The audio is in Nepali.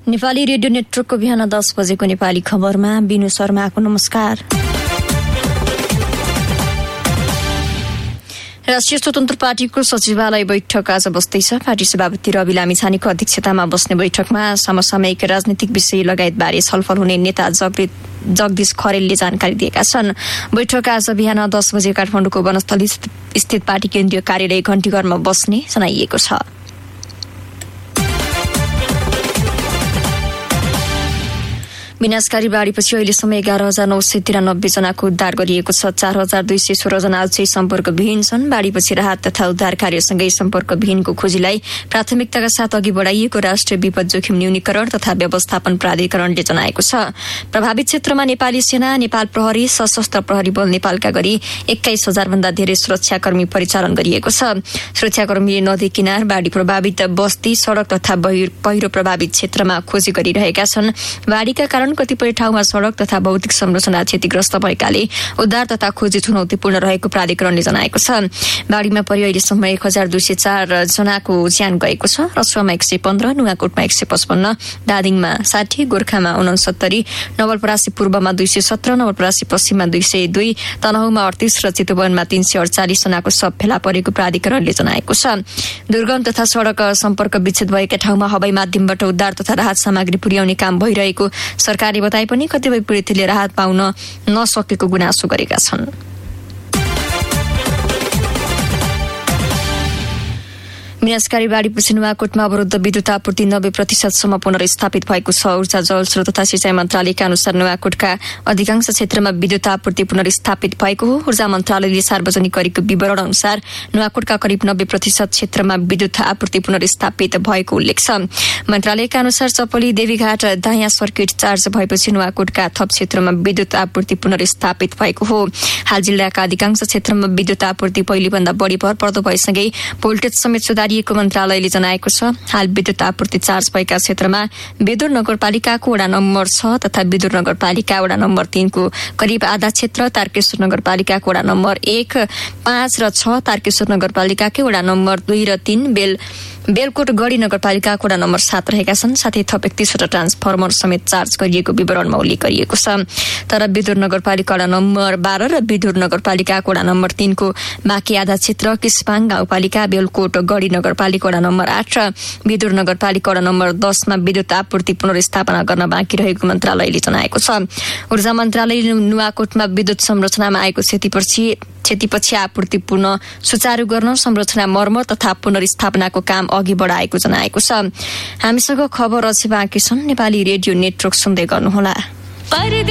नेपाली रेडियो नेटवर्कको बिहान 10 बजेको नेपाली खबरमा बिनु शर्माको नमस्कार। राष्ट्रिय स्वतन्त्र पार्टीको सचिवालय बैठक आज बस्दैछ। पार्टी सभापति रवि लामिछानेको अध्यक्षतामा बस्ने बैठकमा समसामयिक राजनीतिक विषय लगायतबारे छलफल हुने नेता जगदीश खरेलले जानकारी दिएका छन्। बैठक आज बिहान 10 बजे काठमाडौँको वनस्थली स्थित पार्टी केन्द्रीय कार्यालय घण्टीघरमा बस्ने जनाइएको छ। विनाशकारी बाढ़ीपछि अहिलेसम्म 11,993 जनाको उद्धार गरिएको छ। 4,216 जना अझै सम्पर्कविहीन छन्। बाढ़ीपछि राहत तथा उद्धार कार्यसँगै सम्पर्कविहीनको खोजीलाई प्राथमिकताका साथ अघि बढाइएको राष्ट्रिय विपद जोखिम न्यूनीकरण तथा व्यवस्थापन प्राधिकरणले जनाएको छ। प्रभावित क्षेत्रमा नेपाली सेना, नेपाल प्रहरी, सशस्त्र प्रहरी बल नेपालका गरी 21,000 भन्दा धेरै सुरक्षाकर्मी परिचालन गरिएको छ। सुरक्षाकर्मीले नदी किनार, बाढ़ी प्रभावित बस्ती, सड़क तथा पहिरो प्रभावित क्षेत्रमा खोजी गरिरहेका छन्। बाढ़ीका कारण कतिपय ठाउँमा सड़क तथा भौतिक संरचना क्षतिग्रस्त भएकाले उद्धार तथा खोजी चुनौतीपूर्ण रहेको प्राधिकरणले जनाएको छ। बाढ़ीमा परि अहिलेसम्म 1,204 जनाको ज्यान गएको छ। रसुवामा 115, नुवाकोटमा 155, दादिङमा 60, गोर्खामा 69, नवलपरासी पूर्वमा 217, नवलपरासी पश्चिममा 202, तनहुमा 38 र चितवनमा 348 जनाको शव फेला परेको प्राधिकरणले जनाएको छ। दुर्गम तथा सड़क सम्पर्क विच्छेद भएका ठाउँमा हवाई माध्यमबाट उद्धार तथा राहत सामग्री पुर्याउने काम भइरहेको सरकारले बताए पनि कतिपय पीडितले राहत पाउन नसकेको गुनासो गरेका छन्। विनाशकारी बाढ़ीपछि नुवाकोटमा अवरुद्ध विद्युत आपूर्ति 90% पुनर्स्थापित भएको छ। ऊर्जा, जल स्रोत तथा सिंचाई मन्त्रालयका अनुसार नुवाकोटका अधिकांश क्षेत्रमा विद्युत आपूर्ति पुनर्स्थापित भएको हो। ऊर्जा मन्त्रालयले सार्वजनिक गरेको विवरण अनुसार नुवाकोटका करिब 90% क्षेत्रमा विद्युत आपूर्ति पुनर्स्थापित भएको उल्लेख छ। मन्त्रालयका अनुसार चपली देवीघाट दायाँ सर्किट चार्ज भएपछि नुवाकोटका थप क्षेत्रमा विद्युत आपूर्ति पुनर्स्थापित भएको हो। हाल जिल्लाका अधिकांश क्षेत्रमा विद्युत आपूर्ति पहिलेभन्दा बढी भर पर्दो भएसँगै भोल्टेज समेत सुधारिएको मन्त्रालयले जनाएको छ। हाल विद्युत आपूर्ति चार्ज भएका क्षेत्रमा बेदुर नगरपालिकाको वडा नम्बर 6 तथा बेदुर नगरपालिका वडा नम्बर 3 को करिब आधा क्षेत्र, तारकेश्वर नगरपालिकाको वडा नम्बर 1, 5 र 6, तारकेश्वर नगरपालिकाकै वडा नम्बर 2 र 3, बेलकोट गढी नगरपालिकाको वडा नम्बर 7 रहेका छन्। साथै थप 31 ट्रान्सफर्मर समेत चार्ज गरिएको विवरणमा उल्लेख गरिएको छ। तर बेदुर नगरपालिका वडा नम्बर 12 र बेदुर नगरपालिकाको वडा नम्बर 3 को बाँकी आधा क्षेत्र, किस्पाङ गाउँपालिका, बेलकोट गढी नगरपालिका वडा नम्बर 8 र बेदुर नगरपालिका वडा नम्बर 10 मा विद्युत आपूर्ति पुनर्स्थापना गर्न बाँकी रहेको मन्त्रालयले जनाएको छ। ऊर्जा मन्त्रालयले नुवाकोटमा विद्युत संरचनामा आएको क्षतिपछि आपूर्ति पुनः सुचारू गर्न संरचना मर्मत तथा पुनर्स्थापनाको काम अघि बढाएको जनाएको छ। हामीसँग खबर अझै बाँकी छन्। नेपाली रेडियो नेटवर्क सुन्दै गर्नुहोला।